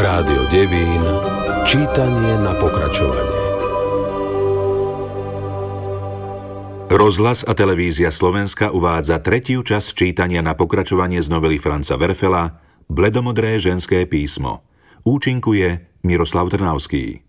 Rádio Devín. Čítanie na pokračovanie. Rozhlas a televízia Slovenska uvádza tretiu časť čítania na pokračovanie z novely Franza Werfela Bledomodré ženské písmo. Účinkuje Miroslav Trnavský.